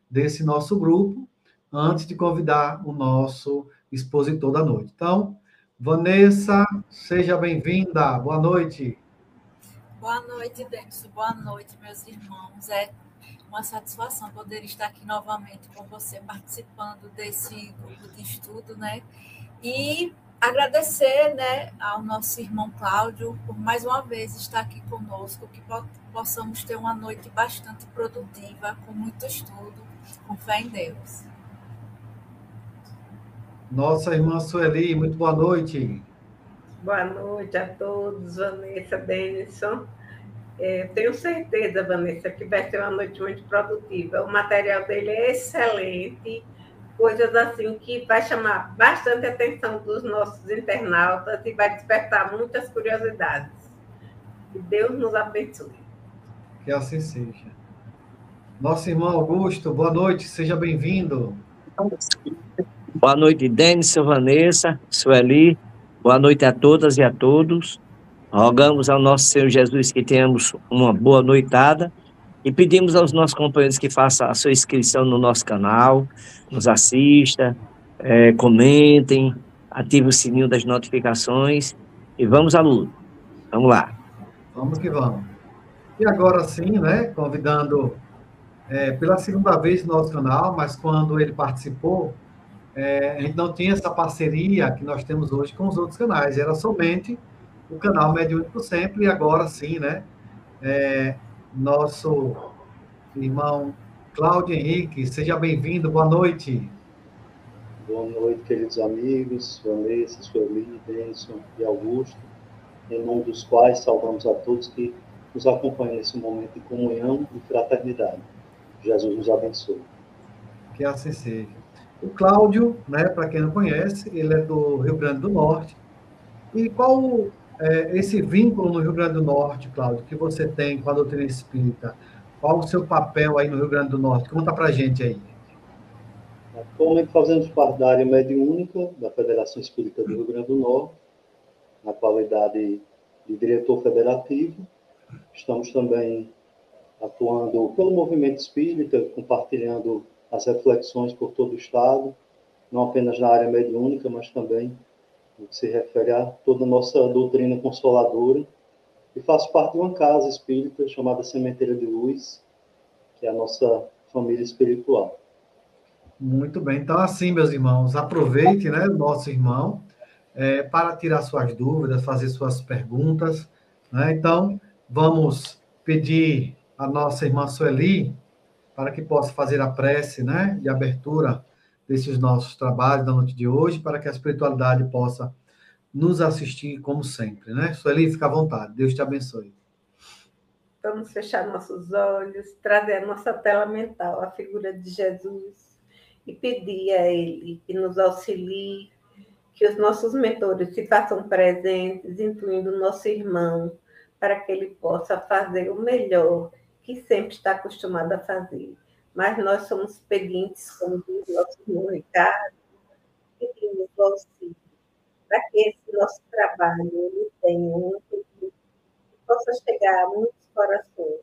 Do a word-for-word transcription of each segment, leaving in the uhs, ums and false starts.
desse nosso grupo, antes de convidar o nosso expositor da noite. Então, Vanessa, seja bem-vinda. Boa noite. Boa noite, Denison. Boa noite, meus irmãos. É uma satisfação poder estar aqui novamente com você, participando desse grupo de estudo, né? E agradecer, né, ao nosso irmão Cláudio por mais uma vez estar aqui conosco, que possamos ter uma noite bastante produtiva, com muito estudo, com fé em Deus. Nossa irmã Sueli, muito boa noite. Boa noite a todos, Vanessa, Denison. É, tenho certeza, Vanessa, que vai ser uma noite muito produtiva. O material dele é excelente, coisas assim que vai chamar bastante a atenção dos nossos internautas e vai despertar muitas curiosidades. Que Deus nos abençoe. Que assim seja. Nosso irmão Augusto, boa noite, seja bem-vindo. Boa noite, Denison, Vanessa, Sueli. Boa noite a todas e a todos. Rogamos ao nosso Senhor Jesus que tenhamos uma boa noitada e pedimos aos nossos companheiros que façam a sua inscrição no nosso canal, nos assista, é, comentem, ativem o sininho das notificações e vamos à luta. Vamos lá. Vamos que vamos. E agora sim, né, convidando é, pela segunda vez no nosso canal, mas quando ele participou, é, a gente não tinha essa parceria que nós temos hoje com os outros canais, era somente o canal Mediúnico Sempre, e agora sim, né, é, nosso irmão Cláudio Henrique, seja bem-vindo, boa noite. Boa noite, queridos amigos, Vanessa, Sueli, Denison e Augusto, em nome dos quais saudamos a todos que nos acompanham nesse momento de comunhão e fraternidade. Jesus nos abençoe. Que assim seja. O Cláudio, né, para quem não conhece, ele é do Rio Grande do Norte. E qual é esse vínculo no Rio Grande do Norte, Cláudio, que você tem com a doutrina espírita? Qual o seu papel aí no Rio Grande do Norte? Conta para a gente aí. Atualmente fazemos parte da área mediúnica da Federação Espírita do Rio Grande do Norte, na qualidade de diretor federativo. Estamos também atuando pelo movimento espírita, compartilhando as reflexões por todo o Estado, não apenas na área mediúnica, mas também no que se refere a toda a nossa doutrina consoladora. E faço parte de uma casa espírita chamada Sementeira de Luz, que é a nossa família espiritual. Muito bem. Então, assim, meus irmãos, aproveite, né, o nosso irmão, é, para tirar suas dúvidas, fazer suas perguntas, né? Então, vamos pedir a nossa irmã Sueli para que possa fazer a prece, né, de abertura desses nossos trabalhos da noite de hoje, para que a espiritualidade possa nos assistir como sempre, né? Sueli, fica à vontade. Deus te abençoe. Vamos fechar nossos olhos, trazer a nossa tela mental, a figura de Jesus, e pedir a Ele que nos auxilie, que os nossos mentores se façam presentes, incluindo o nosso irmão, para que ele possa fazer o melhor que sempre está acostumado a fazer. Mas nós somos pedintes, como diz nosso irmão Ricardo, pedimos o auxílio, para que esse nosso trabalho ele tenha um que possa chegar a muitos corações,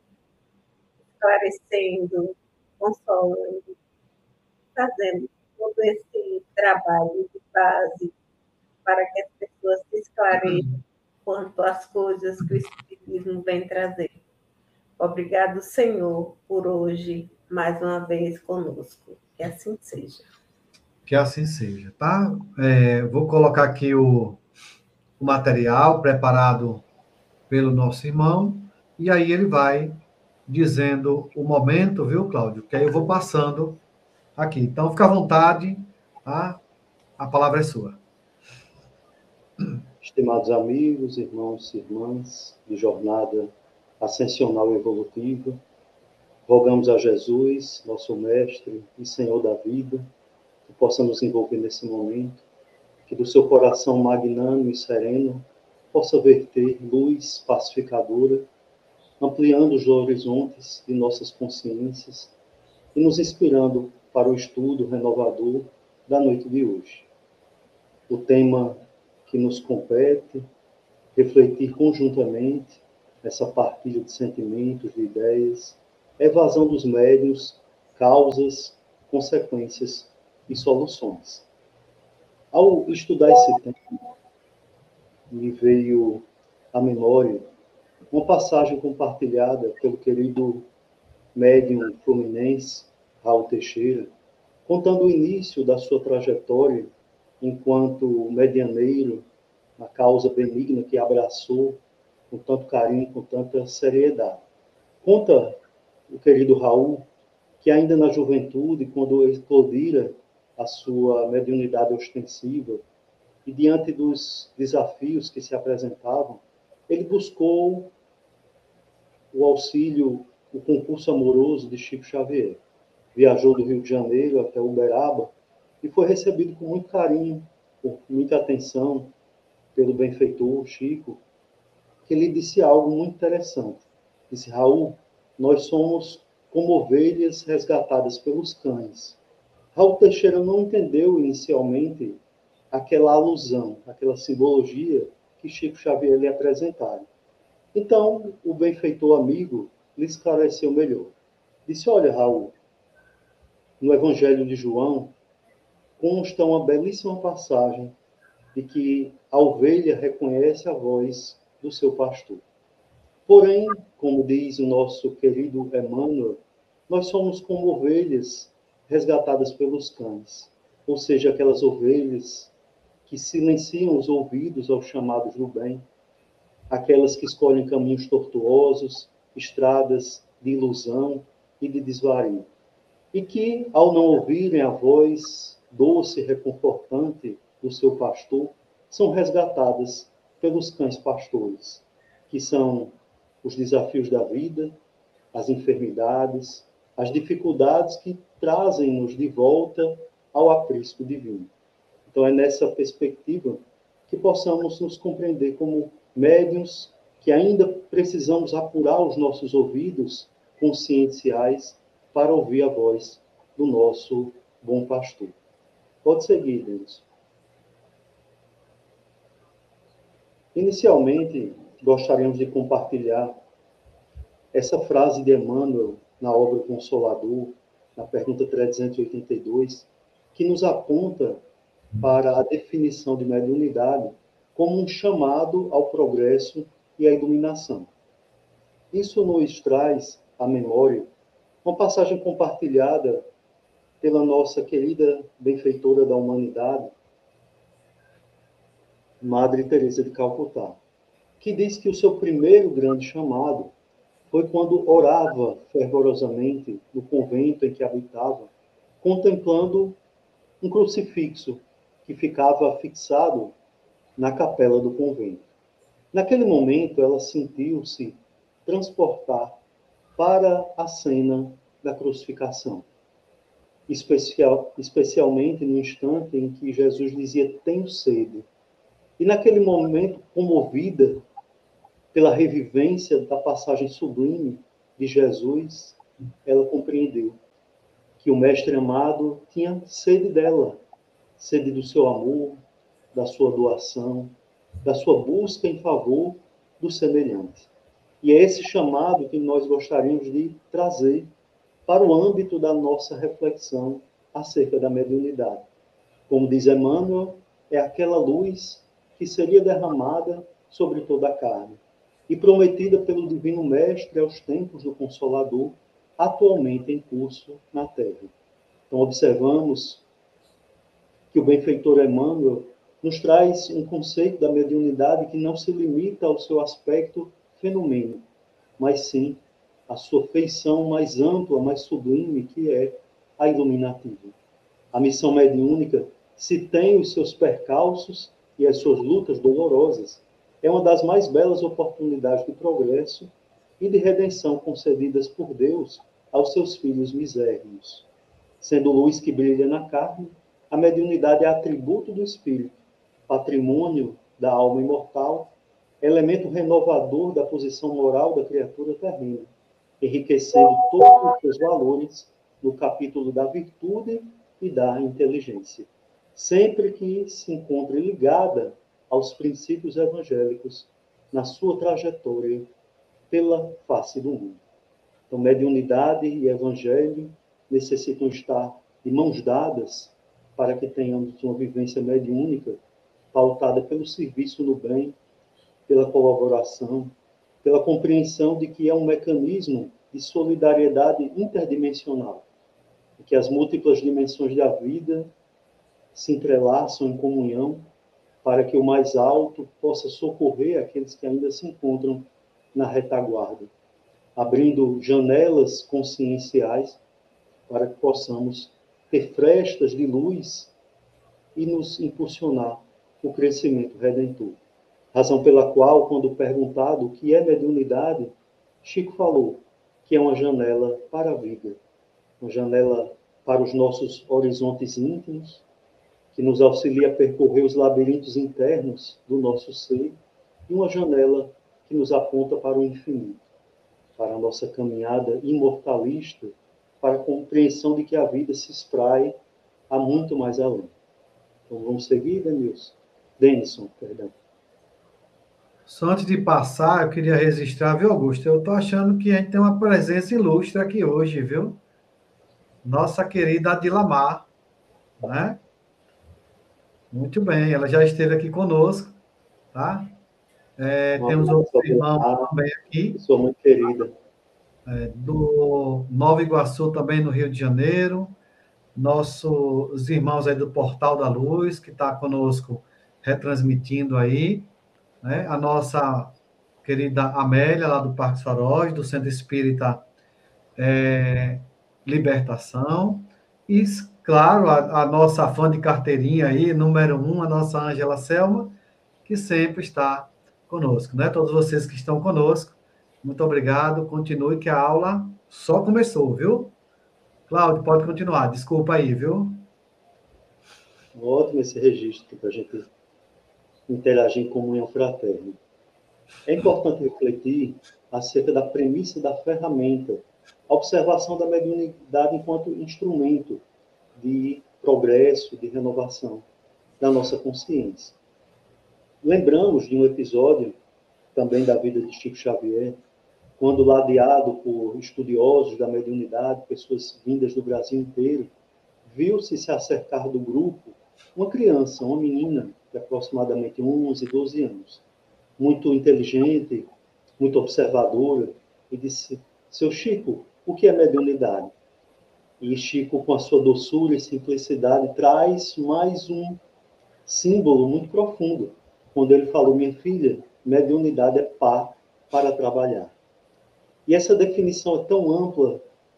esclarecendo, consolando, fazendo todo esse trabalho de base para que as pessoas se esclareçam quanto às coisas que o Espiritismo vem trazer. Obrigado, Senhor, por hoje, mais uma vez conosco. Que assim seja. Que assim seja, tá? É, vou colocar aqui o, o material preparado pelo nosso irmão, e aí ele vai dizendo o momento, viu, Cláudio? Que aí eu vou passando aqui. Então, fica à vontade, tá? A palavra é sua. Estimados amigos, irmãos e irmãs de jornada ascensional e evolutiva, rogamos a Jesus, nosso Mestre e Senhor da vida, que possa nos envolver nesse momento, que do seu coração magnânimo e sereno possa verter luz pacificadora, ampliando os horizontes de nossas consciências e nos inspirando para o estudo renovador da noite de hoje. O tema que nos compete, refletir conjuntamente essa partilha de sentimentos, de ideias, evasão dos médiuns causas, consequências e soluções. Ao estudar esse tema, me veio à memória uma passagem compartilhada pelo querido médium fluminense, Raul Teixeira, contando o início da sua trajetória enquanto medianeiro na causa benigna que abraçou com tanto carinho, com tanta seriedade. Conta o querido Raul que ainda na juventude, quando explodira a sua mediunidade ostensiva e diante dos desafios que se apresentavam, ele buscou o auxílio, o concurso amoroso de Chico Xavier. Viajou do Rio de Janeiro até Uberaba e foi recebido com muito carinho, com muita atenção pelo benfeitor Chico, que lhe disse algo muito interessante. Disse: Raul, nós somos como ovelhas resgatadas pelos cães. Raul Teixeira não entendeu inicialmente aquela alusão, aquela simbologia que Chico Xavier lhe apresentara. Então, o benfeitor amigo lhe esclareceu melhor. Disse: olha, Raul, no Evangelho de João consta uma belíssima passagem de que a ovelha reconhece a voz do seu pastor. Porém, como diz o nosso querido Emmanuel, nós somos como ovelhas resgatadas pelos cães, ou seja, aquelas ovelhas que silenciam os ouvidos aos chamados do bem, aquelas que escolhem caminhos tortuosos, estradas de ilusão e de desvario, e que, ao não ouvirem a voz doce e reconfortante do seu pastor, são resgatadas pelos cães pastores, que são os desafios da vida, as enfermidades, as dificuldades que trazem-nos de volta ao aprisco divino. Então, é nessa perspectiva que possamos nos compreender como médiuns que ainda precisamos apurar os nossos ouvidos conscienciais para ouvir a voz do nosso bom pastor. Pode seguir, Deus. Inicialmente, gostaríamos de compartilhar essa frase de Emmanuel na obra Consolador, na pergunta trezentos e oitenta e dois, que nos aponta para a definição de mediunidade como um chamado ao progresso e à iluminação. Isso nos traz à memória uma passagem compartilhada pela nossa querida benfeitora da humanidade, Madre Teresa de Calcutá, que diz que o seu primeiro grande chamado foi quando orava fervorosamente no convento em que habitava, contemplando um crucifixo que ficava fixado na capela do convento. Naquele momento, ela sentiu-se transportar para a cena da crucificação, especial, especialmente no instante em que Jesus dizia: tenho sede. E naquele momento, comovida pela revivência da passagem sublime de Jesus, ela compreendeu que o Mestre amado tinha sede dela, sede do seu amor, da sua doação, da sua busca em favor do semelhante. E é esse chamado que nós gostaríamos de trazer para o âmbito da nossa reflexão acerca da mediunidade. Como diz Emmanuel, é aquela luz que seria derramada sobre toda a carne e prometida pelo Divino Mestre aos tempos do Consolador, atualmente em curso na Terra. Então, observamos que o benfeitor Emmanuel nos traz um conceito da mediunidade que não se limita ao seu aspecto fenomênico, mas sim à sua feição mais ampla, mais sublime, que é a iluminativa. A missão mediúnica, se tem os seus percalços e as suas lutas dolorosas, é uma das mais belas oportunidades de progresso e de redenção concedidas por Deus aos seus filhos misérrimos. Sendo luz que brilha na carne, a mediunidade é atributo do espírito, patrimônio da alma imortal, elemento renovador da posição moral da criatura terrena, enriquecendo todos os seus valores no capítulo da virtude e da inteligência, sempre que se encontre ligada aos princípios evangélicos na sua trajetória pela face do mundo. Então, mediunidade e evangelho necessitam estar de mãos dadas para que tenhamos uma vivência mediúnica pautada pelo serviço no bem, pela colaboração, pela compreensão de que é um mecanismo de solidariedade interdimensional, e que as múltiplas dimensões da vida se entrelaçam em comunhão para que o mais alto possa socorrer aqueles que ainda se encontram na retaguarda, abrindo janelas conscienciais para que possamos ter frestas de luz e nos impulsionar o crescimento redentor. Razão pela qual, quando perguntado o que é mediunidade, Chico falou que é uma janela para a vida, uma janela para os nossos horizontes íntimos, que nos auxilia a percorrer os labirintos internos do nosso ser, e uma janela que nos aponta para o infinito, para a nossa caminhada imortalista, para a compreensão de que a vida se espraia a muito mais além. Então vamos seguir, Denilson? Denison, perdão. Só antes de passar, eu queria registrar, viu, Augusto? Eu estou achando que a gente tem uma presença ilustre aqui hoje, viu? Nossa querida Adilamar, né? Muito bem, ela já esteve aqui conosco, tá? É, temos outro irmão também aqui. Sou muito querida. É, do Nova Iguaçu, também no Rio de Janeiro. Nossos irmãos aí do Portal da Luz, que está conosco retransmitindo aí, né? A nossa querida Amélia, lá do Parque Faróis, do Centro Espírita é, Libertação. E, claro, a, a nossa fã de carteirinha aí, número um, a nossa Ângela Selma, que sempre está conosco, né? Todos vocês que estão conosco, muito obrigado. Continue que a aula só começou, viu? Cláudio, pode continuar. Desculpa aí, viu? Ótimo esse registro para a gente interagir em comunhão fraterna. É importante refletir acerca da premissa da ferramenta, a observação da mediunidade enquanto instrumento de progresso, de renovação da nossa consciência. Lembramos de um episódio também da vida de Chico Xavier, quando ladeado por estudiosos da mediunidade, pessoas vindas do Brasil inteiro, viu-se se acercar do grupo uma criança, uma menina de aproximadamente onze, doze anos, muito inteligente, muito observadora, e disse: seu Chico, o que é mediunidade? E Chico, com a sua doçura e simplicidade, traz mais um símbolo muito profundo, quando ele falou: minha filha, mediunidade é pá para trabalhar. E essa definição é tão ampla,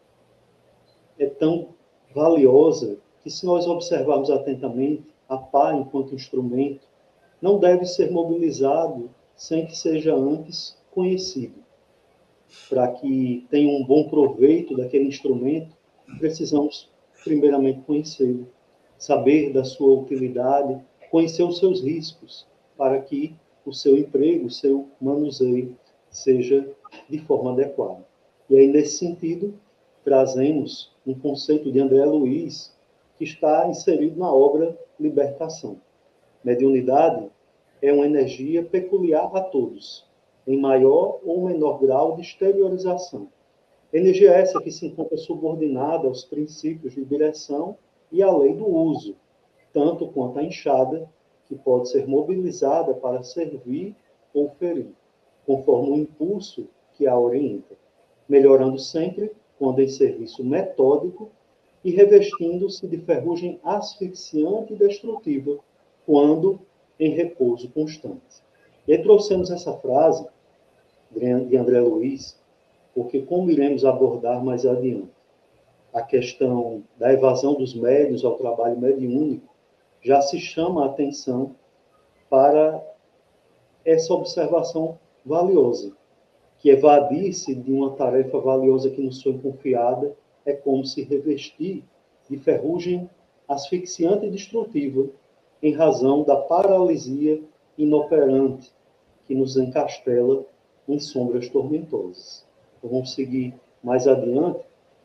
é tão valiosa, que se nós observarmos atentamente, a pá enquanto instrumento não deve ser mobilizado sem que seja antes conhecido. Para que tenha um bom proveito daquele instrumento, precisamos primeiramente conhecê-lo, saber da sua utilidade, conhecer os seus riscos, para que o seu emprego, o seu manuseio seja de forma adequada. E aí, nesse sentido, trazemos um conceito de André Luiz, que está inserido na obra Libertação. Mediunidade é uma energia peculiar a todos, em maior ou menor grau de exteriorização. Energia essa que se encontra subordinada aos princípios de direção e à lei do uso, tanto quanto a enxada, que pode ser mobilizada para servir ou ferir, conforme o impulso que a orienta, melhorando sempre quando em serviço metódico e revestindo-se de ferrugem asfixiante e destrutiva quando em repouso constante. E aí trouxemos essa frase de André Luiz, porque como iremos abordar mais adiante, a questão da evasão dos médiuns ao trabalho mediúnico, já se chama a atenção para essa observação valiosa, que evadir-se de uma tarefa valiosa que nos foi confiada é como se revestir de ferrugem asfixiante e destrutiva em razão da paralisia inoperante que nos encastela em sombras tormentosas. Então, vamos seguir mais adiante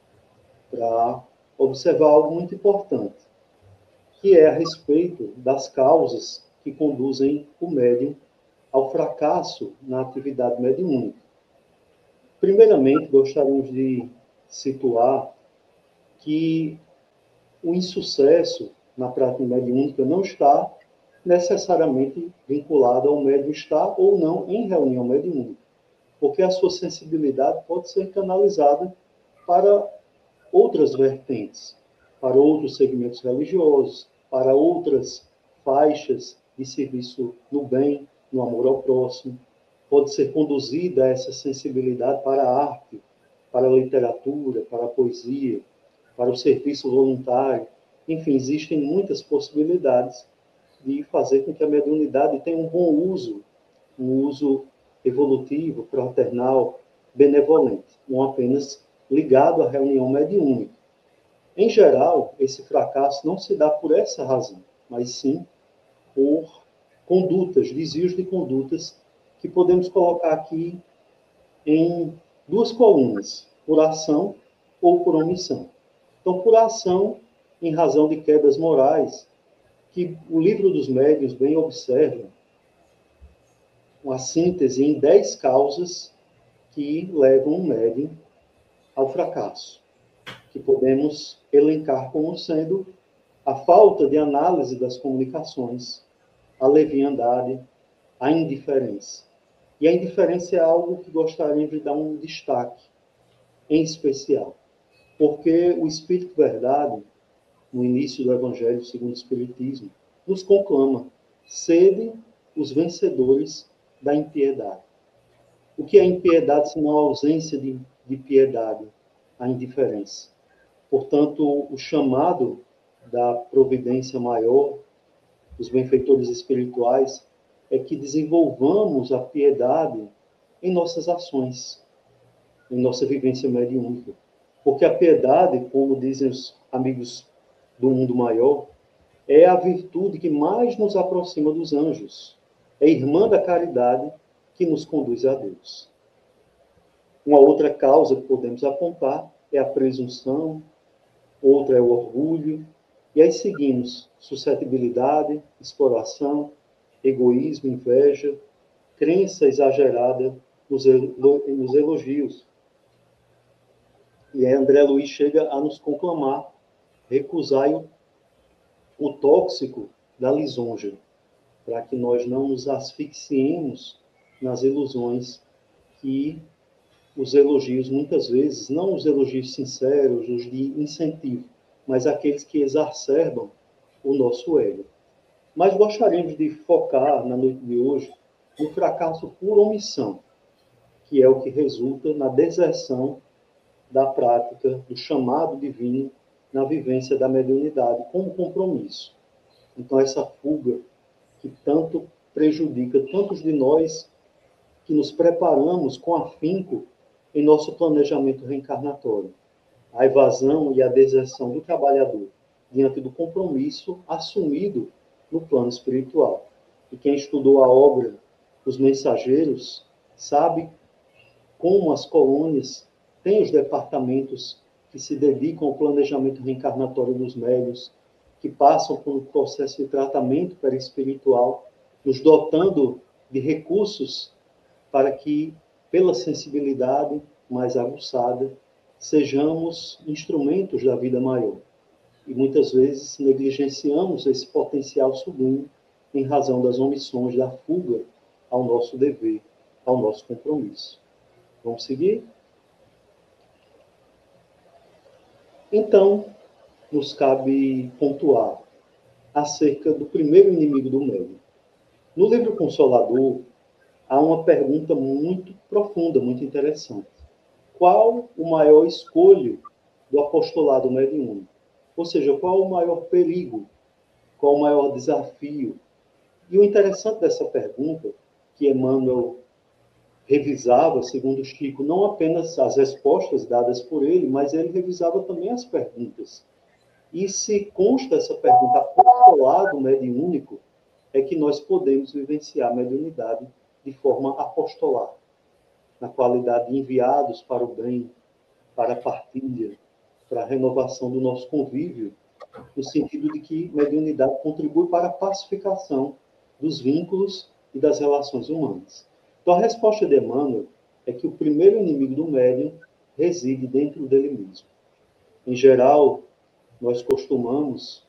para observar algo muito importante, que é a respeito das causas que conduzem o médium ao fracasso na atividade mediúnica. Primeiramente, gostaríamos de situar que o insucesso na prática mediúnica não está necessariamente vinculado ao médium estar ou não em reunião mediúnica, porque a sua sensibilidade pode ser canalizada para outras vertentes, para outros segmentos religiosos, para outras faixas de serviço no bem, no amor ao próximo. Pode ser conduzida essa sensibilidade para a arte, para a literatura, para a poesia, para o serviço voluntário. Enfim, existem muitas possibilidades de fazer com que a mediunidade tenha um bom uso, um uso evolutivo, fraternal, benevolente, não apenas ligado à reunião mediúnica. Em geral, esse fracasso não se dá por essa razão, mas sim por condutas, desvios de condutas, que podemos colocar aqui em duas colunas, por ação ou por omissão. Então, por ação, em razão de quedas morais, que o livro dos médiuns bem observa uma síntese em dez causas que levam um médium ao fracasso, que podemos elencar como sendo a falta de análise das comunicações, a leviandade, a indiferença. E a indiferença é algo que gostaria de dar um destaque em especial, porque o Espírito Verdade, no início do Evangelho segundo o Espiritismo, nos conclama: sede os vencedores da impiedade. O que é impiedade senão a ausência de, de piedade, a indiferença? Portanto, o chamado da providência maior, dos benfeitores espirituais, é que desenvolvamos a piedade em nossas ações, em nossa vivência mediúnica. Porque a piedade, como dizem os amigos do mundo maior, é a virtude que mais nos aproxima dos anjos. É a irmã da caridade que nos conduz a Deus. Uma outra causa que podemos apontar é a presunção, outra é o orgulho, e aí seguimos suscetibilidade, exploração, egoísmo, inveja, crença exagerada nos elogios. E aí André Luiz chega a nos conclamar: recusai o, o tóxico da lisonja, para que nós não nos asfixiemos nas ilusões que os elogios, muitas vezes, não os elogios sinceros, os de incentivo, mas aqueles que exacerbam o nosso ego. Mas gostaríamos de focar, na noite de hoje, no fracasso por omissão, que é o que resulta na deserção da prática do chamado divino na vivência da mediunidade como compromisso. Então, essa fuga que tanto prejudica tantos de nós que nos preparamos com afinco em nosso planejamento reencarnatório. A evasão e a deserção do trabalhador diante do compromisso assumido no plano espiritual. E quem estudou a obra Os Mensageiros sabe como as colônias têm os departamentos que se dedicam ao planejamento reencarnatório dos médiuns, que passam por um processo de tratamento perispiritual, nos dotando de recursos para que, pela sensibilidade mais aguçada, sejamos instrumentos da vida maior. E muitas vezes negligenciamos esse potencial sublime em razão das omissões, da fuga ao nosso dever, ao nosso compromisso. Vamos seguir? Então, nos cabe pontuar acerca do primeiro inimigo do médium. No livro Consolador, há uma pergunta muito profunda, muito interessante. Qual o maior escolho do apostolado mediúnico? Ou seja, qual o maior perigo? Qual o maior desafio? E o interessante dessa pergunta, que Emmanuel revisava, segundo Chico, não apenas as respostas dadas por ele, mas ele revisava também as perguntas. E se consta essa pergunta, apostolado mediúnico, é que nós podemos vivenciar a mediunidade de forma apostolar, na qualidade de enviados para o bem, para a partilha, para a renovação do nosso convívio, no sentido de que mediunidade contribui para a pacificação dos vínculos e das relações humanas. Então, a resposta de Emmanuel é que o primeiro inimigo do médium reside dentro dele mesmo. Em geral, nós costumamos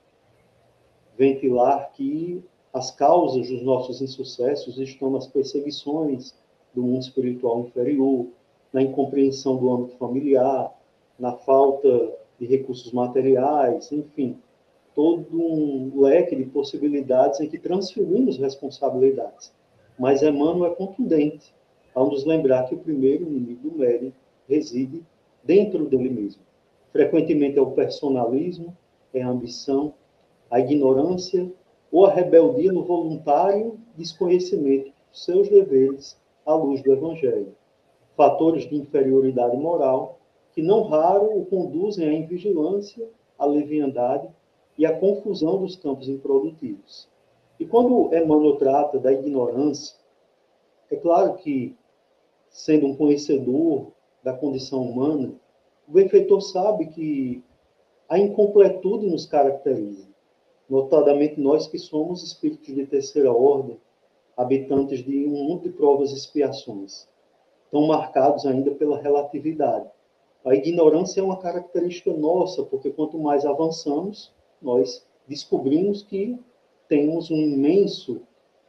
ventilar que as causas dos nossos insucessos estão nas perseguições do mundo espiritual inferior, na incompreensão do âmbito familiar, na falta de recursos materiais, enfim, todo um leque de possibilidades em que transferimos responsabilidades. Mas Emmanuel é contundente ao nos lembrar que o primeiro inimigo do médium reside dentro dele mesmo. Frequentemente é o personalismo, é a ambição, a ignorância ou a rebeldia no voluntário desconhecimento dos seus deveres à luz do Evangelho. Fatores de inferioridade moral que não raro o conduzem à invigilância, à leviandade e à confusão dos campos improdutivos. E quando Emmanuel trata da ignorância, é claro que, sendo um conhecedor da condição humana, o benfeitor sabe que a incompletude nos caracteriza, notadamente nós que somos espíritos de terceira ordem, habitantes de um mundo de provas e expiações, tão marcados ainda pela relatividade. A ignorância é uma característica nossa, porque quanto mais avançamos, nós descobrimos que temos um imenso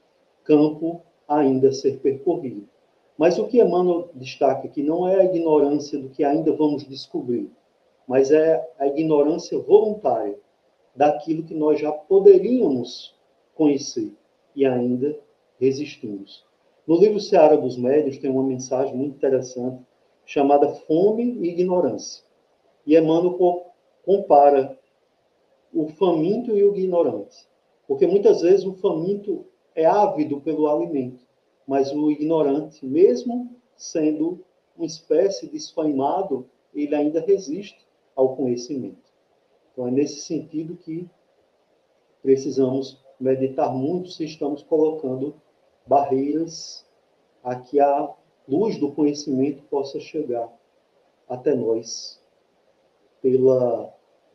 campo ainda a ser percorrido. Mas o que Emmanuel destaca aqui não é a ignorância do que ainda vamos descobrir, mas é a ignorância voluntária daquilo que nós já poderíamos conhecer e ainda resistimos. No livro Seara dos Médiuns tem uma mensagem muito interessante chamada Fome e Ignorância. E Emmanuel compara o faminto e o ignorante. Porque muitas vezes o faminto é ávido pelo alimento, mas o ignorante, mesmo sendo uma espécie de esfaimado, ele ainda resiste ao conhecimento. Então é nesse sentido que precisamos meditar muito se estamos colocando barreiras a que a luz do conhecimento possa chegar até nós pela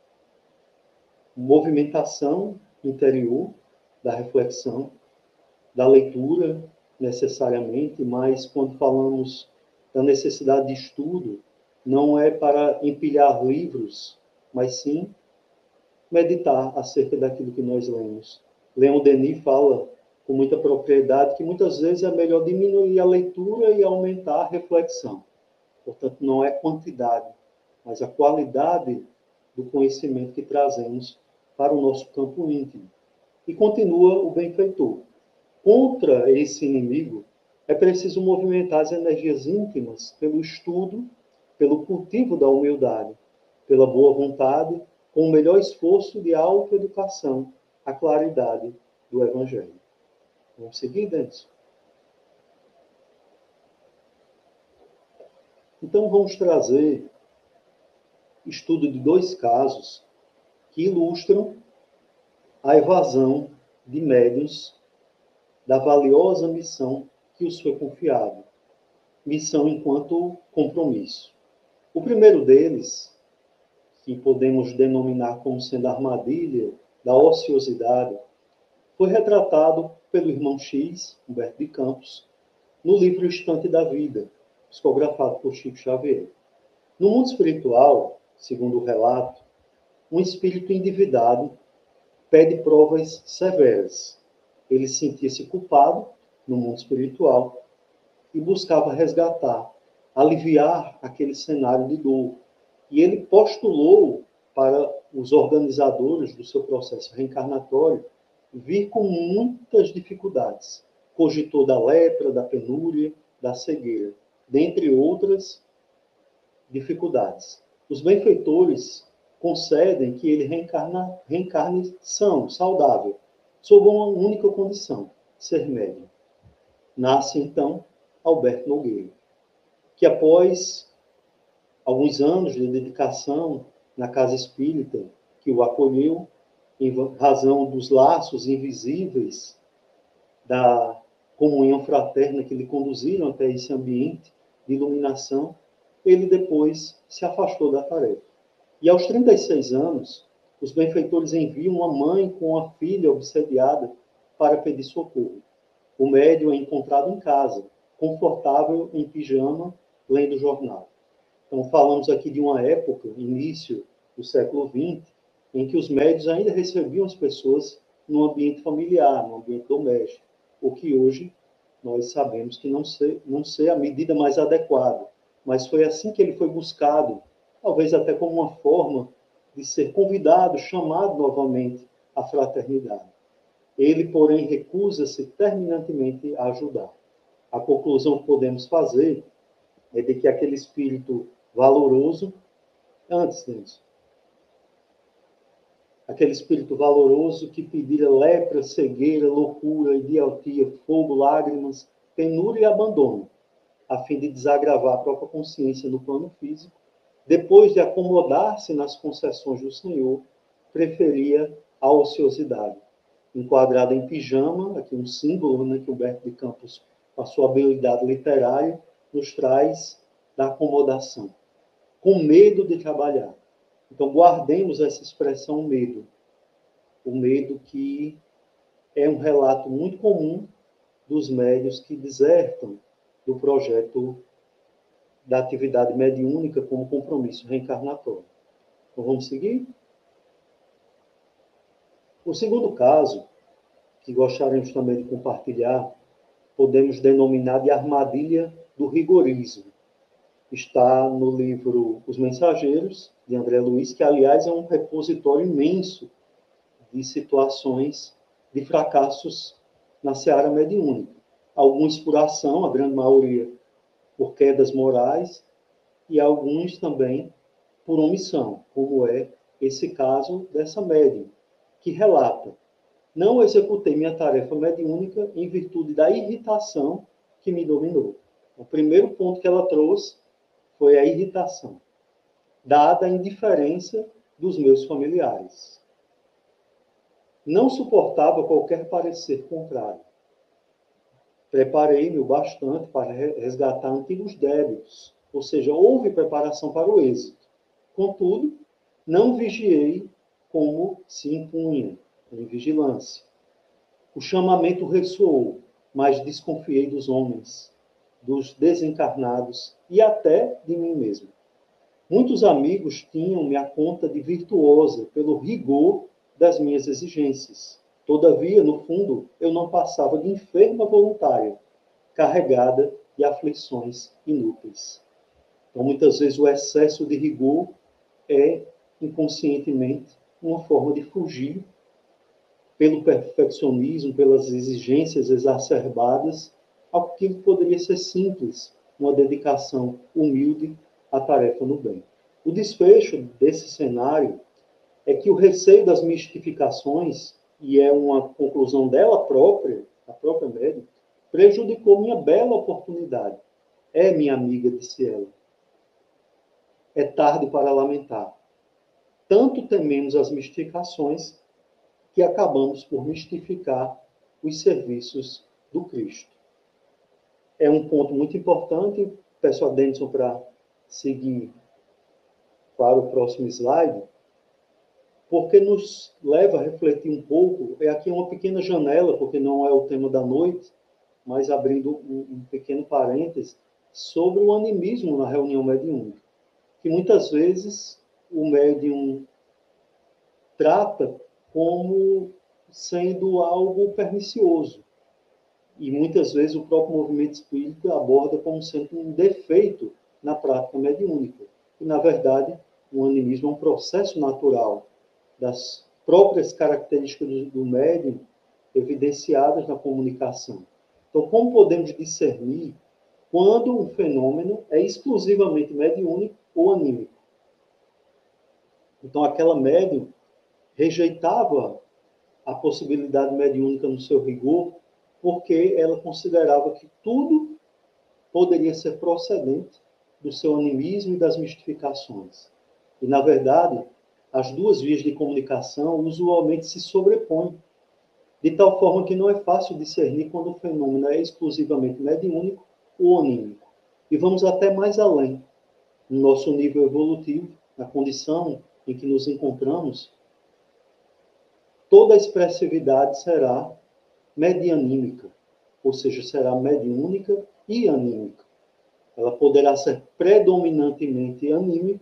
movimentação interior da reflexão, da leitura necessariamente, mas quando falamos da necessidade de estudo, não é para empilhar livros, mas sim meditar acerca daquilo que nós lemos. Leon Denis fala com muita propriedade que muitas vezes é melhor diminuir a leitura e aumentar a reflexão. Portanto, não é quantidade, mas a qualidade do conhecimento que trazemos para o nosso campo íntimo. E continua o benfeitor. Contra esse inimigo, é preciso movimentar as energias íntimas pelo estudo, pelo cultivo da humildade, pela boa vontade, com o melhor esforço de autoeducação, a claridade do Evangelho. Vamos seguir, Denison? Então, vamos trazer estudo de dois casos que ilustram a evasão de médiuns da valiosa missão que os foi confiada. Missão enquanto compromisso. O primeiro deles, que podemos denominar como sendo a armadilha da ociosidade, foi retratado pelo irmão X, Humberto de Campos, no livro Instante da Vida, psicografado por Chico Xavier. No mundo espiritual, segundo o relato, um espírito endividado pede provas severas. Ele sentia-se culpado no mundo espiritual e buscava resgatar, aliviar aquele cenário de dor. E ele postulou para os organizadores do seu processo reencarnatório vir com muitas dificuldades. Cogitou da lepra, da penúria, da cegueira, dentre outras dificuldades. Os benfeitores concedem que ele reencarna, reencarne são, saudável, sob uma única condição, ser médium. Nasce, então, Alberto Nogueira, que após alguns anos de dedicação na casa espírita que o acolheu, em razão dos laços invisíveis da comunhão fraterna que lhe conduziram até esse ambiente de iluminação, ele depois se afastou da tarefa. E aos trinta e seis anos, os benfeitores enviam uma mãe com a filha obsediada para pedir socorro. O médium é encontrado em casa, confortável em pijama, lendo jornal. Então, falamos aqui de uma época, início do século vinte, em que os médios ainda recebiam as pessoas no ambiente familiar, no ambiente doméstico, o que hoje nós sabemos que não ser, não ser a medida mais adequada. Mas foi assim que ele foi buscado, talvez até como uma forma de ser convidado, chamado novamente à fraternidade. Ele, porém, recusa-se terminantemente a ajudar. A conclusão que podemos fazer é de que aquele espírito valoroso, antes disso, aquele espírito valoroso que pedira lepra, cegueira, loucura, idiotia, fogo, lágrimas, penúria e abandono, a fim de desagravar a própria consciência no plano físico, depois de acomodar-se nas concessões do Senhor, preferia a ociosidade. Enquadrada em pijama, aqui um símbolo, né, que Humberto de Campos, com a sua habilidade literária, nos traz da acomodação, com medo de trabalhar. Então, guardemos essa expressão medo. O medo que é um relato muito comum dos médiuns que desertam do projeto da atividade mediúnica como compromisso reencarnatório. Então, vamos seguir? O segundo caso, que gostaríamos também de compartilhar, podemos denominar de armadilha do rigorismo. Está no livro Os Mensageiros, de André Luiz, que, aliás, é um repositório imenso de situações de fracassos na seara mediúnica. Alguns por ação, a grande maioria por quedas morais, e alguns também por omissão, como é esse caso dessa médium, que relata: não executei minha tarefa mediúnica em virtude da irritação que me dominou. O primeiro ponto que ela trouxe foi a irritação, dada a indiferença dos meus familiares. Não suportava qualquer parecer contrário. Preparei-me o bastante para resgatar antigos débitos, ou seja, houve preparação para o êxito. Contudo, não vigiei como se impunha, em vigilância. O chamamento ressoou, mas desconfiei dos homens, dos desencarnados e até de mim mesmo. Muitos amigos tinham-me a conta de virtuosa pelo rigor das minhas exigências. Todavia, no fundo, eu não passava de enferma voluntária, carregada de aflições inúteis. Então, muitas vezes, o excesso de rigor é, inconscientemente, uma forma de fugir pelo perfeccionismo, pelas exigências exacerbadas, aquilo que poderia ser simples, uma dedicação humilde à tarefa no bem. O desfecho desse cenário é que o receio das mistificações, e é uma conclusão dela própria, a própria médium, prejudicou minha bela oportunidade. É, minha amiga, disse ela, é tarde para lamentar. Tanto tememos as mistificações que acabamos por mistificar os serviços do Cristo. É um ponto muito importante. Peço a Denison para seguir para o próximo slide, porque nos leva a refletir um pouco. É aqui uma pequena janela, porque não é o tema da noite, mas abrindo um, um pequeno parêntese, sobre o animismo na reunião mediúnica, que muitas vezes o médium trata como sendo algo pernicioso. E muitas vezes o próprio movimento espírita aborda como sendo um defeito na prática mediúnica. E, na verdade, o animismo é um processo natural das próprias características do, do médium evidenciadas na comunicação. Então, como podemos discernir quando um fenômeno é exclusivamente mediúnico ou anímico? Então, aquela médium rejeitava a possibilidade mediúnica no seu rigor, porque ela considerava que tudo poderia ser procedente do seu animismo e das mistificações. E, na verdade, as duas vias de comunicação usualmente se sobrepõem, de tal forma que não é fácil discernir quando o fenômeno é exclusivamente mediúnico ou anímico. E vamos até mais além. No nosso nível evolutivo, na condição em que nos encontramos, toda a expressividade será medianímica, ou seja, será mediúnica e anímica. Ela poderá ser predominantemente anímica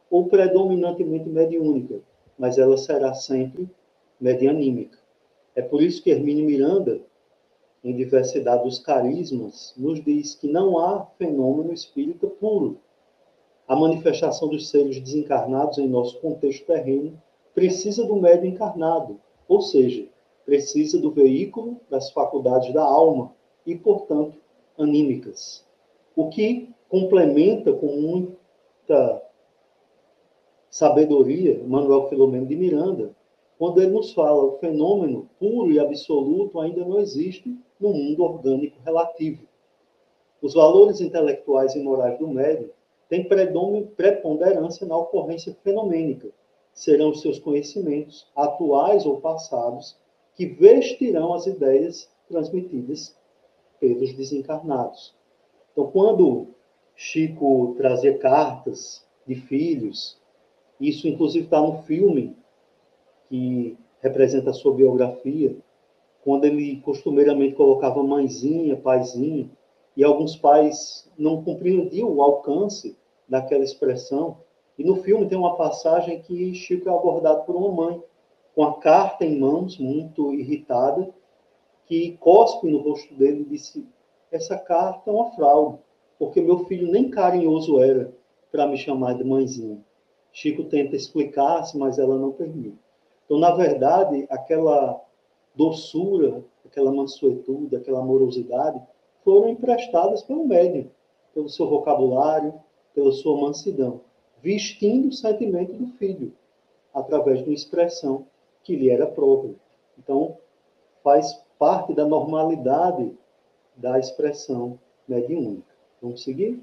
ou predominantemente mediúnica, mas ela será sempre medianímica. É por isso que Hermínio Miranda, em Diversidade dos Carismas, nos diz que não há fenômeno espírita puro. A manifestação dos seres desencarnados em nosso contexto terreno precisa do médium encarnado, ou seja, precisa do veículo das faculdades da alma e, portanto, anímicas. O que complementa com muita sabedoria Manuel Filomeno de Miranda, quando ele nos fala o fenômeno puro e absoluto ainda não existe no mundo orgânico relativo. Os valores intelectuais e morais do médium têm preponderância na ocorrência fenomênica. Serão os seus conhecimentos, atuais ou passados, que vestirão as ideias transmitidas pelos desencarnados. Então, quando Chico trazia cartas de filhos, isso inclusive está no filme que representa a sua biografia, quando ele costumeiramente colocava mãezinha, paizinho, e alguns pais não compreendiam o alcance daquela expressão. E no filme tem uma passagem que Chico é abordado por uma mãe, com a carta em mãos, muito irritada, que cospe no rosto dele e disse: essa carta é uma fraude, porque meu filho nem carinhoso era para me chamar de mãezinha. Chico tenta explicar-se, mas ela não permite. Então, na verdade, aquela doçura, aquela mansuetude, aquela amorosidade, foram emprestadas pelo médium, pelo seu vocabulário, pela sua mansidão, vestindo o sentimento do filho, através de uma expressão que lhe era própria. Então, faz parte da normalidade da expressão mediúnica. Vamos seguir?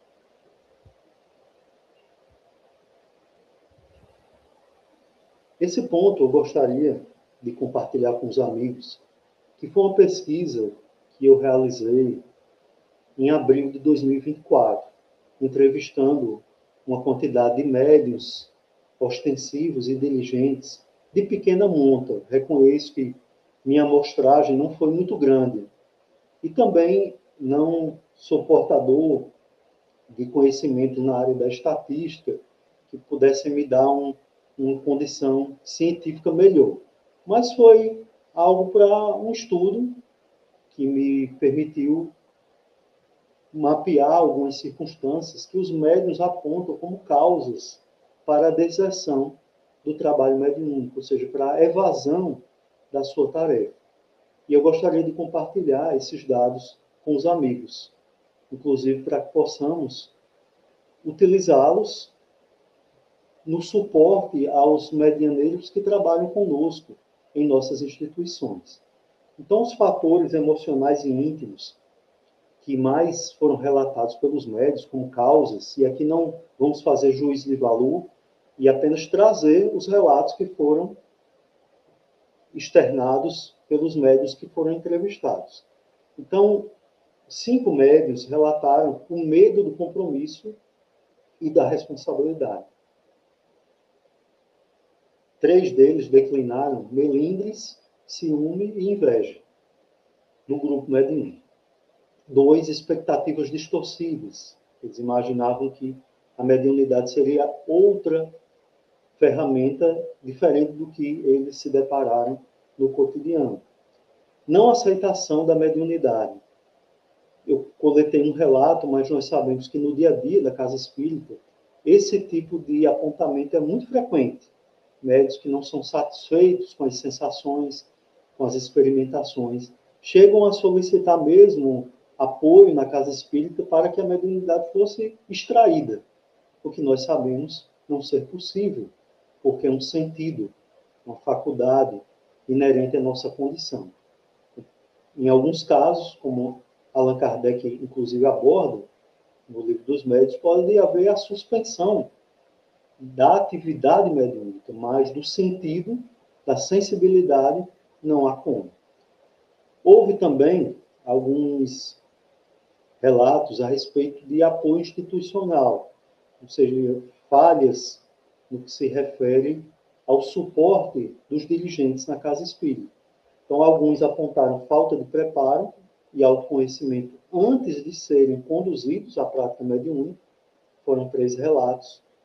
Esse ponto eu gostaria de compartilhar com os amigos, que foi uma pesquisa que eu realizei em abril de dois mil e vinte e quatro, entrevistando uma quantidade de médiuns ostensivos e diligentes de pequena monta. Reconheço que minha amostragem não foi muito grande. E também não sou portador de conhecimento na área da estatística que pudessem me dar um, uma condição científica melhor. Mas foi algo para um estudo que me permitiu mapear algumas circunstâncias que os médiuns apontam como causas para a deserção do trabalho mediúnico, ou seja, para a evasão da sua tarefa. E eu gostaria de compartilhar esses dados com os amigos, inclusive para que possamos utilizá-los no suporte aos medianeiros que trabalham conosco em nossas instituições. Então, os fatores emocionais e íntimos que mais foram relatados pelos médios como causas, e aqui não vamos fazer juízo de valor, e apenas trazer os relatos que foram externados pelos médios que foram entrevistados. Então, cinco médios relataram o medo do compromisso e da responsabilidade. Três deles declinaram melindres, ciúme e inveja no grupo mediúnico. Dois, expectativas distorcidas. Eles imaginavam que a mediunidade seria outra ferramenta diferente do que eles se depararam no cotidiano. Não aceitação da mediunidade. Eu coletei um relato, mas nós sabemos que no dia a dia da casa espírita, esse tipo de apontamento é muito frequente. Médios que não são satisfeitos com as sensações, com as experimentações, chegam a solicitar mesmo apoio na casa espírita para que a mediunidade fosse extraída, o que nós sabemos não ser possível, porque é um sentido, uma faculdade inerente à nossa condição. Em alguns casos, como Allan Kardec inclusive aborda no Livro dos Médiuns, pode haver a suspensão da atividade mediúnica, mas do sentido, da sensibilidade, não há como. Houve também alguns relatos a respeito de apoio institucional, ou seja, falhas no que se refere ao suporte dos dirigentes na casa espírita. Então, alguns apontaram falta de preparo e autoconhecimento antes de serem conduzidos à prática mediúnica. Foram três relatos.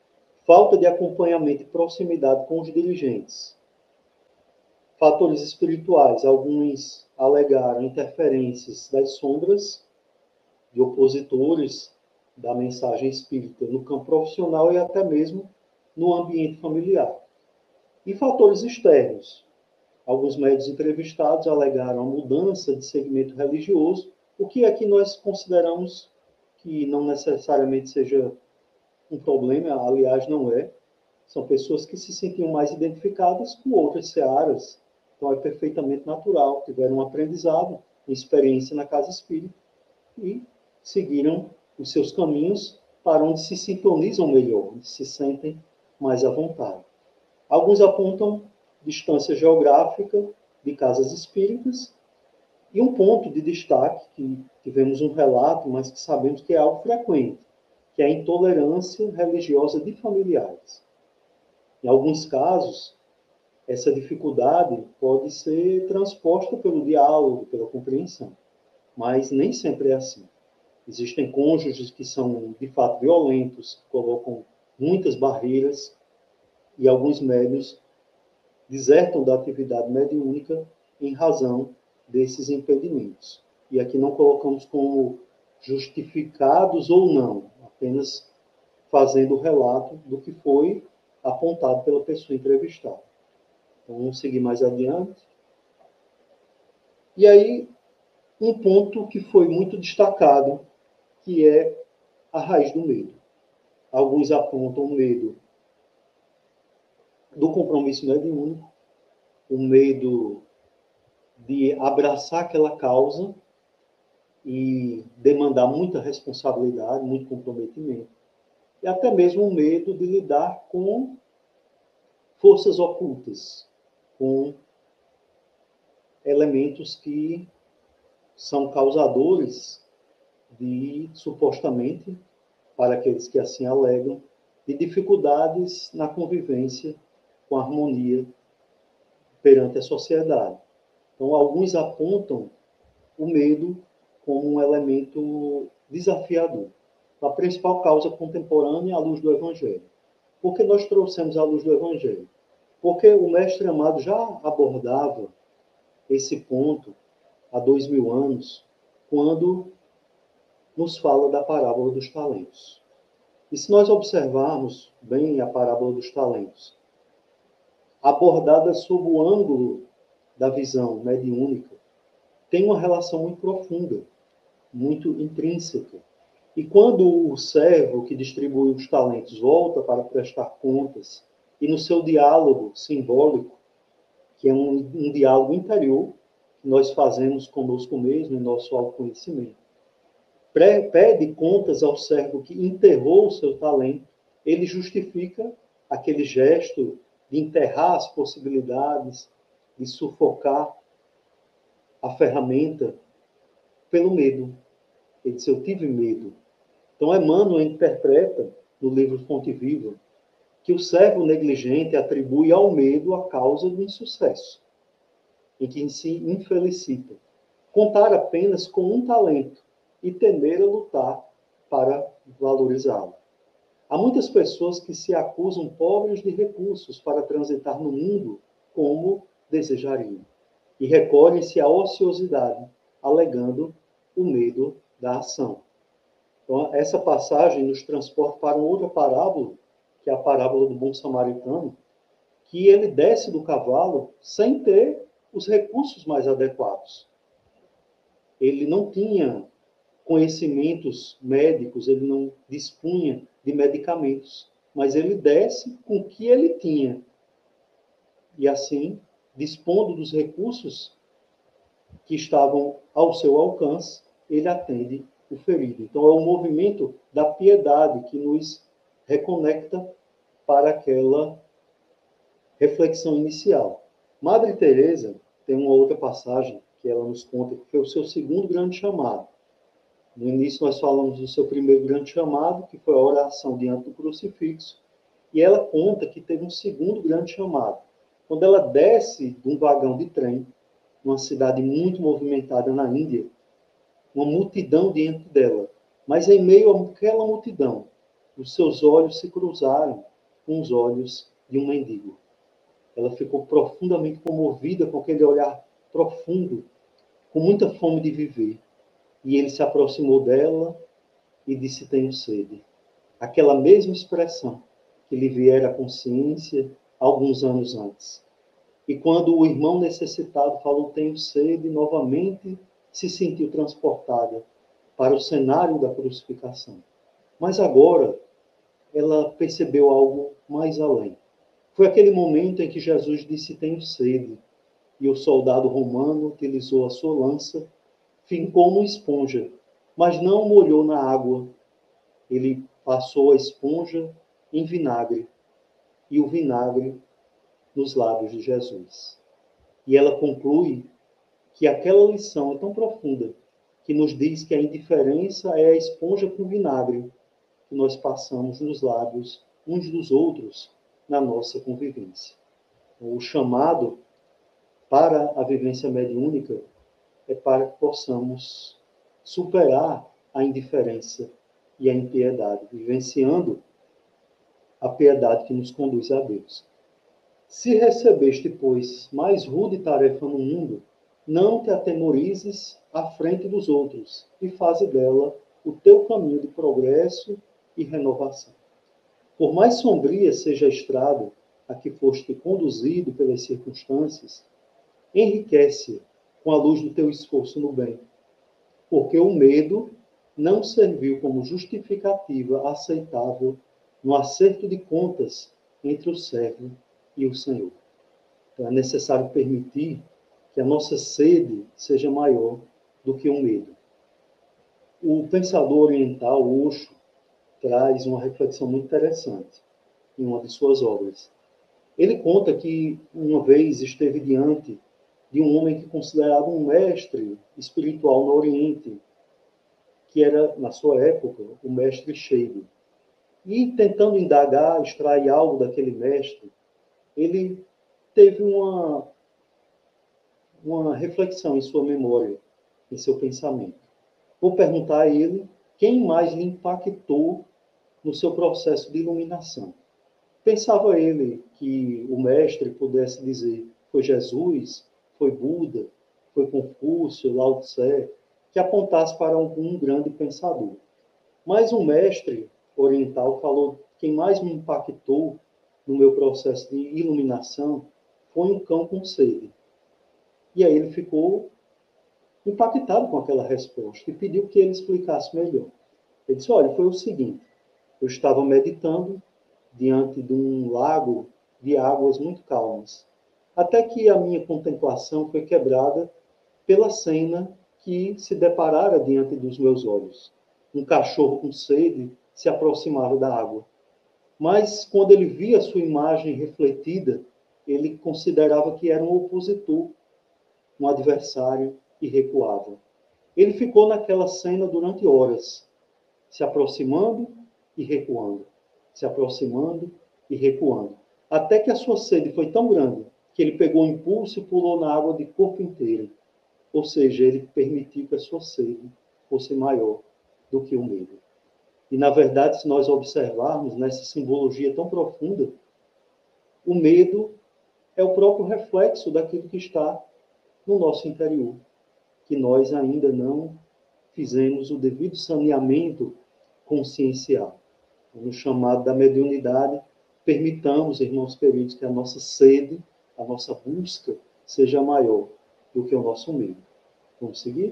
falta de acompanhamento e proximidade com os dirigentes. Fatores espirituais, alguns alegaram interferências das sombras de opositores da mensagem espírita no campo profissional e até mesmo no ambiente familiar. E fatores externos. Alguns médios entrevistados alegaram a mudança de segmento religioso, o que aqui nós consideramos que não necessariamente seja um problema, aliás, não é. São pessoas que se sentiam mais identificadas com outras searas, então é perfeitamente natural, tiveram um aprendizado, uma experiência na casa espírita e seguiram os seus caminhos para onde se sintonizam melhor, onde se sentem mais à vontade. Alguns apontam distância geográfica de casas espíritas e um ponto de destaque, que tivemos um relato, mas que sabemos que é algo frequente, que é a intolerância religiosa de familiares. Em alguns casos, essa dificuldade pode ser transposta pelo diálogo, pela compreensão, mas nem sempre é assim. Existem cônjuges que são, de fato, violentos, que colocam muitas barreiras, e alguns médiuns desertam da atividade mediúnica em razão desses impedimentos. E aqui não colocamos como justificados ou não, apenas fazendo o relato do que foi apontado pela pessoa entrevistada. Então, vamos seguir mais adiante. E aí, um ponto que foi muito destacado, que é a raiz do medo. Alguns apontam o medo do compromisso mediúnico, o medo de abraçar aquela causa e demandar muita responsabilidade, muito comprometimento, e até mesmo o medo de lidar com forças ocultas, com elementos que são causadores de, supostamente, para aqueles que assim alegam, de dificuldades na convivência com a harmonia perante a sociedade. Então, alguns apontam o medo como um elemento desafiador. A principal causa contemporânea é a luz do Evangelho. Por que nós trouxemos a luz do Evangelho? Porque o Mestre Amado já abordava esse ponto há dois mil anos, quando nos fala da parábola dos talentos. E se nós observarmos bem a parábola dos talentos, abordada sob o ângulo da visão mediúnica, tem uma relação muito profunda, muito intrínseca. E quando o servo que distribui os talentos volta para prestar contas, e no seu diálogo simbólico, que é um, um diálogo interior, que nós fazemos conosco mesmo, em nosso autoconhecimento, pede contas ao servo que enterrou o seu talento, ele justifica aquele gesto de enterrar as possibilidades, de sufocar a ferramenta pelo medo. Ele disse, eu tive medo. Então, Emmanuel interpreta, no livro Fonte Viva, que o servo negligente atribui ao medo a causa do insucesso, em que se infelicita. Contar apenas com um talento e temer a lutar para valorizá-lo. Há muitas pessoas que se acusam pobres de recursos para transitar no mundo como desejariam, e recolhem-se à ociosidade, alegando o medo da ação. Então, essa passagem nos transporta para uma outra parábola, que é a parábola do bom samaritano, que ele desce do cavalo sem ter os recursos mais adequados. Ele não tinha conhecimentos médicos, ele não dispunha de medicamentos, mas ele desce com o que ele tinha. E assim, dispondo dos recursos que estavam ao seu alcance, ele atende o ferido. Então, é o movimento da piedade que nos reconecta para aquela reflexão inicial. Madre Teresa tem uma outra passagem que ela nos conta que foi o seu segundo grande chamado. No início nós falamos do seu primeiro grande chamado, que foi a oração diante do crucifixo, e ela conta que teve um segundo grande chamado. Quando ela desce de um vagão de trem, numa cidade muito movimentada na Índia, uma multidão diante dela, mas em meio àquela multidão, os seus olhos se cruzaram com os olhos de um mendigo. Ela ficou profundamente comovida com aquele olhar profundo, com muita fome de viver. E ele se aproximou dela e disse: tenho sede. Aquela mesma expressão que lhe viera à consciência alguns anos antes. E quando o irmão necessitado falou: tenho sede, novamente se sentiu transportada para o cenário da crucificação. Mas agora ela percebeu algo mais além. Foi aquele momento em que Jesus disse: tenho sede. E o soldado romano utilizou a sua lança, fincou uma esponja, mas não molhou na água. Ele passou a esponja em vinagre e o vinagre nos lábios de Jesus. E ela conclui que aquela lição é tão profunda que nos diz que a indiferença é a esponja com vinagre que nós passamos nos lábios uns dos outros na nossa convivência. O chamado para a vivência mediúnica é para que possamos superar a indiferença e a impiedade, vivenciando a piedade que nos conduz a Deus. Se recebeste, pois, mais rude tarefa no mundo, não te atemorizes à frente dos outros e faze dela o teu caminho de progresso e renovação. Por mais sombria seja a estrada a que foste conduzido pelas circunstâncias, enriquece com a luz do teu esforço no bem, porque o medo não serviu como justificativa aceitável no acerto de contas entre o servo e o Senhor. Então é necessário permitir que a nossa sede seja maior do que o medo. O pensador oriental, Osho, traz uma reflexão muito interessante em uma de suas obras. Ele conta que uma vez esteve diante de um homem que considerava um mestre espiritual no Oriente, que era, na sua época, o mestre Shade. E, tentando indagar, extrair algo daquele mestre, ele teve uma, uma reflexão em sua memória, em seu pensamento. Vou perguntar a ele quem mais lhe impactou no seu processo de iluminação. Pensava ele que o mestre pudesse dizer: foi Jesus, foi Buda, foi Confúcio, Lao Tse, que apontasse para algum grande pensador. Mas o mestre oriental falou: quem mais me impactou no meu processo de iluminação foi um cão com sede. E aí ele ficou impactado com aquela resposta e pediu que ele explicasse melhor. Ele disse: olha, foi o seguinte, eu estava meditando diante de um lago de águas muito calmas, até que a minha contemplação foi quebrada pela cena que se deparara diante dos meus olhos. Um cachorro com sede se aproximava da água. Mas, quando ele via a sua imagem refletida, ele considerava que era um opositor, um adversário, e recuava. Ele ficou naquela cena durante horas, se aproximando e recuando, se aproximando e recuando, até que a sua sede foi tão grande que ele pegou o impulso e pulou na água de corpo inteiro. Ou seja, ele permitiu que a sua sede fosse maior do que o medo. E, na verdade, se nós observarmos nessa simbologia tão profunda, o medo é o próprio reflexo daquilo que está no nosso interior, que nós ainda não fizemos o devido saneamento consciencial. No chamado da mediunidade, permitamos, irmãos queridos, que a nossa sede, a nossa busca, seja maior do que o nosso medo. Vamos seguir?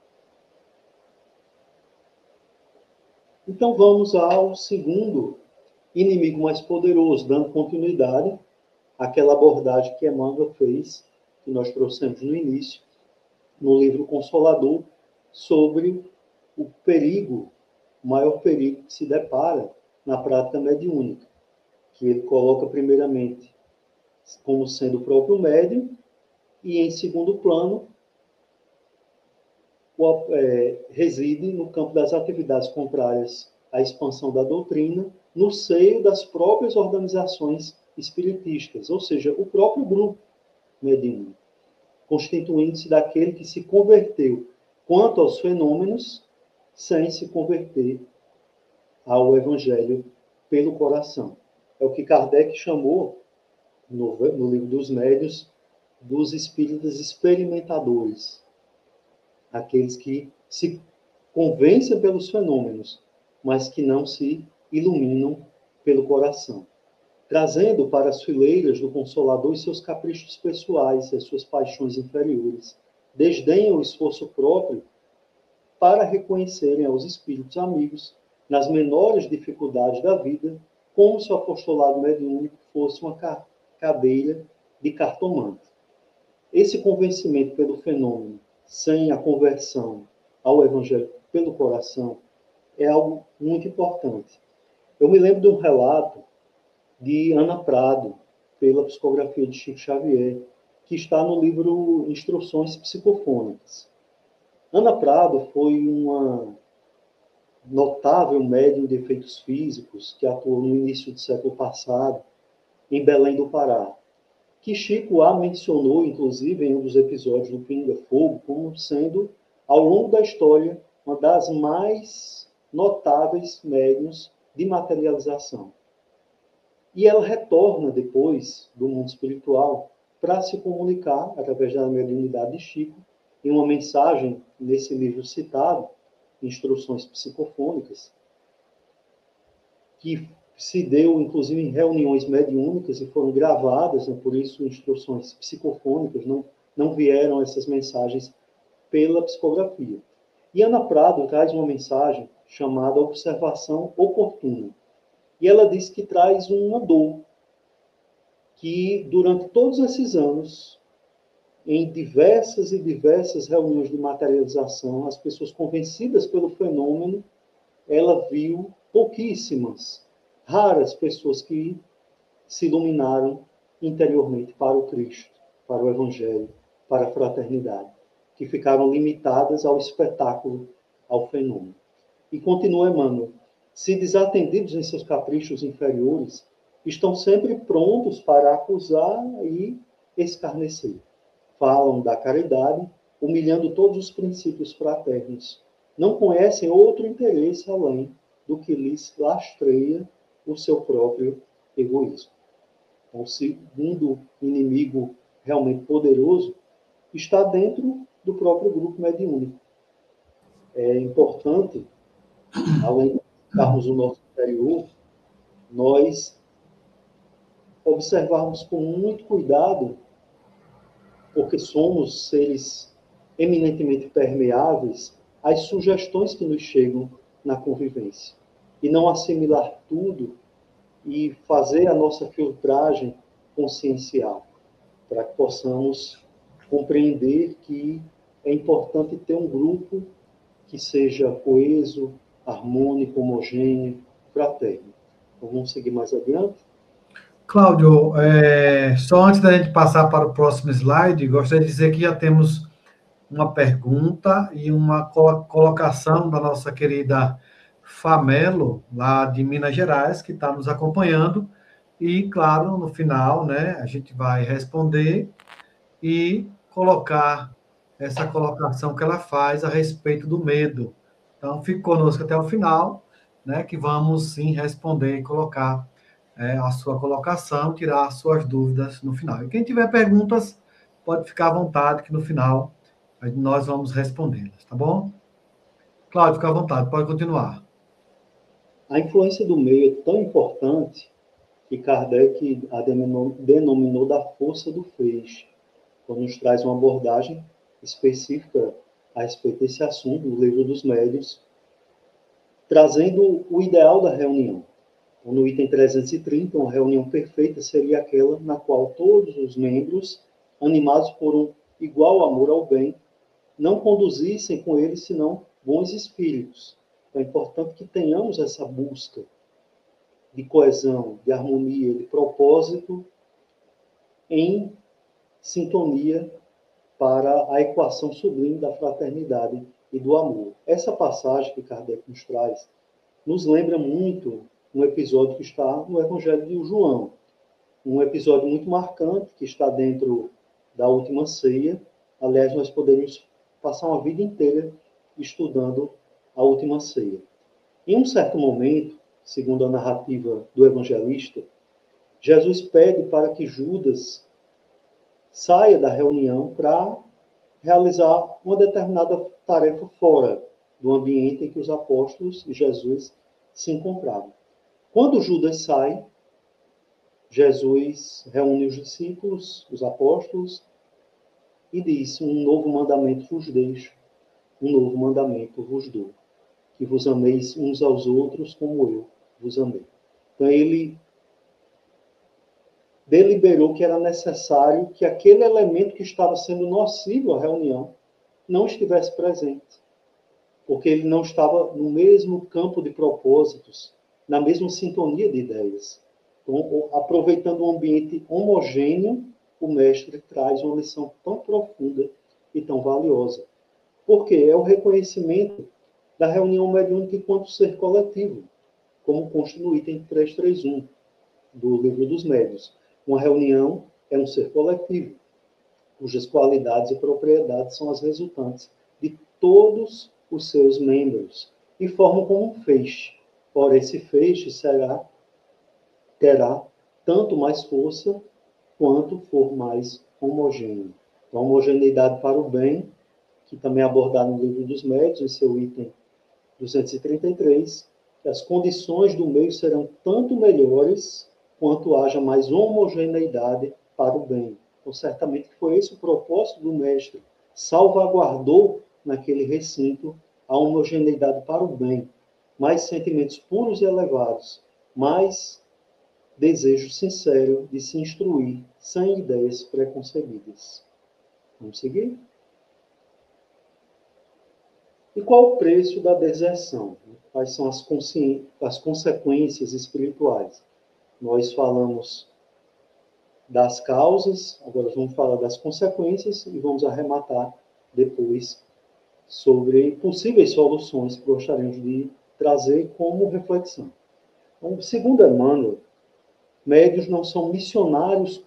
Então vamos ao segundo inimigo mais poderoso, dando continuidade àquela abordagem que Emmanuel fez, que nós trouxemos no início, no livro Consolador, sobre o perigo, o maior perigo que se depara na prática mediúnica, que ele coloca primeiramente como sendo o próprio médium e, em segundo plano, o, é, reside no campo das atividades contrárias à expansão da doutrina, no seio das próprias organizações espiritistas, ou seja, o próprio grupo mediúnico, constituindo-se daquele que se converteu quanto aos fenômenos, sem se converter ao Evangelho pelo coração. é o que Kardec chamou, no, no livro dos Médiuns, dos espíritas experimentadores, aqueles que se convencem pelos fenômenos, mas que não se iluminam pelo coração, trazendo para as fileiras do Consolador os seus caprichos pessoais, as suas paixões inferiores, desdenham o esforço próprio para reconhecerem aos espíritos amigos, nas menores dificuldades da vida, como se o apostolado mediúnico fosse uma cadeira de cartomante. Esse convencimento pelo fenômeno, sem a conversão ao Evangelho pelo coração, é algo muito importante. Eu me lembro de um relato de Ana Prado, pela psicografia de Chico Xavier, que está no livro Instruções Psicofônicas. Ana Prado foi uma notável médium de efeitos físicos que atuou no início do século passado em Belém do Pará, que Chico a mencionou, inclusive, em um dos episódios do Pinga Fogo, como sendo, ao longo da história, uma das mais notáveis médiuns de materialização. E ela retorna depois do mundo espiritual para se comunicar, através da mediunidade de Chico, em uma mensagem nesse livro citado, Instruções Psicofônicas, que se deu, inclusive, em reuniões mediúnicas e foram gravadas, né, por isso, instruções psicofônicas, não, não vieram essas mensagens pela psicografia. E Ana Prado traz uma mensagem chamada Observação Oportuna. E ela diz que traz uma dor, que durante todos esses anos, em diversas e diversas reuniões de materialização, as pessoas convencidas pelo fenômeno, ela viu pouquíssimas, raras pessoas que se iluminaram interiormente para o Cristo, para o Evangelho, para a fraternidade, que ficaram limitadas ao espetáculo, ao fenômeno. E continua Emmanuel: se desatendidos em seus caprichos inferiores, estão sempre prontos para acusar e escarnecer. Falam da caridade, humilhando todos os princípios fraternos. Não conhecem outro interesse além do que lhes lastreia o seu próprio egoísmo. Então, o segundo inimigo realmente poderoso está dentro do próprio grupo mediúnico. É importante, além de estarmos no nosso interior, nós observarmos com muito cuidado, porque somos seres eminentemente permeáveis às sugestões que nos chegam na convivência. E não assimilar tudo e fazer a nossa filtragem consciencial, para que possamos compreender que é importante ter um grupo que seja coeso, harmônico, homogêneo, fraterno. Então, vamos seguir mais adiante. Cláudio, é, só antes da gente passar para o próximo slide, gostaria de dizer que já temos uma pergunta e uma colocação da nossa querida Famelo, lá de Minas Gerais, que está nos acompanhando. E, claro, no final, né, a gente vai responder e colocar essa colocação que ela faz a respeito do medo. Então, fique conosco até o final, né, que vamos, sim, responder e colocar é, a sua colocação, tirar as suas dúvidas no final. E quem tiver perguntas, pode ficar à vontade, que no final nós vamos respondê-las, tá bom? Cláudio, fica à vontade, pode continuar. A influência do meio é tão importante que Kardec a denominou da força do feixe, quando nos traz uma abordagem específica a respeito desse assunto, no livro dos Médiuns, trazendo o ideal da reunião. Então, no item trezentos e trinta, uma reunião perfeita seria aquela na qual todos os membros, animados por um igual amor ao bem, não conduzissem com eles senão bons espíritos. Então, é importante que tenhamos essa busca de coesão, de harmonia, de propósito em sintonia para a equação sublime da fraternidade e do amor. Essa passagem que Kardec nos traz nos lembra muito um episódio que está no Evangelho de João. Um episódio muito marcante que está dentro da última ceia. Aliás, nós poderíamos passar uma vida inteira estudando a última ceia. Em um certo momento, segundo a narrativa do evangelista, Jesus pede para que Judas saia da reunião para realizar uma determinada tarefa fora do ambiente em que os apóstolos e Jesus se encontravam. Quando Judas sai, Jesus reúne os discípulos, os apóstolos, e diz: um novo mandamento vos deixo, um novo mandamento vos dou, que vos ameis uns aos outros como eu vos amei. Então ele deliberou que era necessário que aquele elemento que estava sendo nocivo à reunião não estivesse presente, porque ele não estava no mesmo campo de propósitos, na mesma sintonia de ideias. Então, aproveitando um ambiente homogêneo, o mestre traz uma lição tão profunda e tão valiosa. Porque é o reconhecimento da reunião mediúnica enquanto ser coletivo, como consta no item trezentos e trinta e um do Livro dos Médiuns. Uma reunião é um ser coletivo, cujas qualidades e propriedades são as resultantes de todos os seus membros e formam como um feixe. Ora, esse feixe será, terá tanto mais força quanto for mais homogêneo. Então, a homogeneidade para o bem, que também é abordado no Livro dos Médiuns, em seu item duzentos e trinta e três, que as condições do meio serão tanto melhores quanto haja mais homogeneidade para o bem. Então, certamente foi esse o propósito do mestre. Salvaguardou naquele recinto a homogeneidade para o bem. Mais sentimentos puros e elevados, mais desejo sincero de se instruir, sem ideias preconcebidas. Vamos seguir? E qual o preço da deserção? Quais são as, consci... as consequências espirituais? Nós falamos das causas, agora vamos falar das consequências e vamos arrematar depois sobre possíveis soluções que gostaríamos de trazer como reflexão. Então, segundo Emmanuel, médiuns não são missionários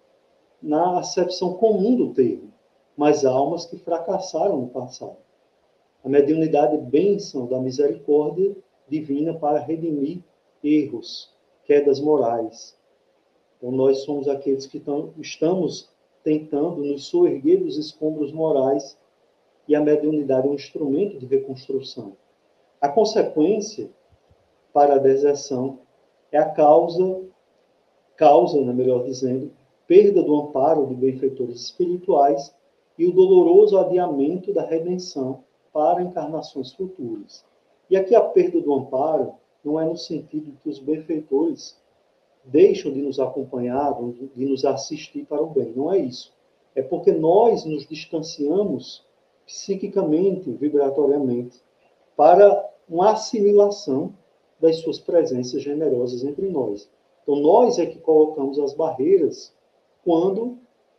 na acepção comum do termo, mas almas que fracassaram no passado. A mediunidade é bênção da misericórdia divina para redimir erros, quedas morais. Então, nós somos aqueles que tão, estamos tentando nos soerguer dos escombros morais e a mediunidade é um instrumento de reconstrução. A consequência para a deserção é a causa, causa, né, melhor dizendo, perda do amparo de benfeitores espirituais e o doloroso adiamento da redenção para encarnações futuras. E aqui a perda do amparo não é no sentido de que os benfeitores deixam de nos acompanhar, de nos assistir para o bem. Não é isso. É porque nós nos distanciamos psiquicamente, vibratoriamente, para uma assimilação das suas presenças generosas entre nós. Então, nós é que colocamos as barreiras quando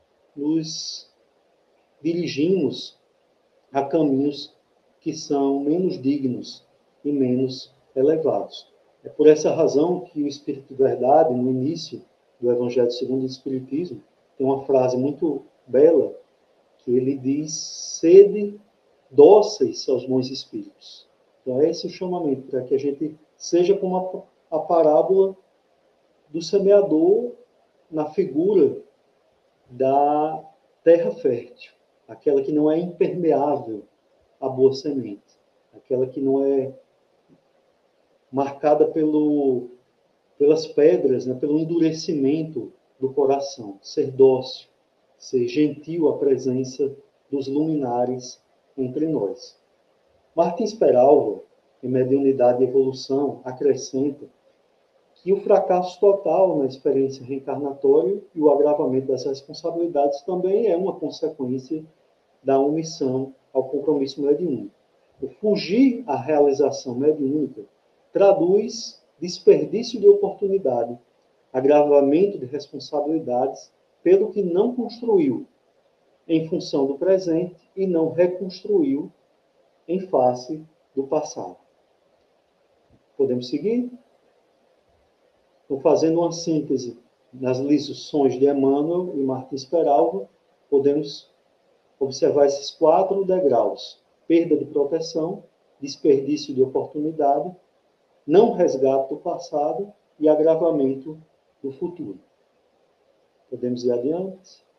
nos dirigimos a caminhos que são menos dignos e menos elevados. É por essa razão que o Espírito de Verdade, no início do Evangelho segundo o Espiritismo, tem uma frase muito bela, que ele diz: sede dóceis aos bons espíritos. Então, é esse o chamamento, para que a gente seja como a, a parábola do semeador na figura da terra fértil, aquela que não é impermeável à boa semente, aquela que não é marcada pelo, pelas pedras, né, pelo endurecimento do coração, ser dócil, ser gentil à presença dos luminares entre nós. Martins Peralva, em Mediunidade e Evolução, acrescenta que o fracasso total na experiência reencarnatória e o agravamento das responsabilidades também é uma consequência da omissão ao compromisso mediúnico. O fugir à realização mediúnica traduz desperdício de oportunidade, agravamento de responsabilidades pelo que não construiu em função do presente e não reconstruiu em face do passado. Podemos seguir? Então, fazendo uma síntese nas lições de Emmanuel e Martins Peralva, podemos observar esses quatro degraus: perda de proteção, desperdício de oportunidade, não resgate do passado e agravamento do futuro. Podemos ir adiante?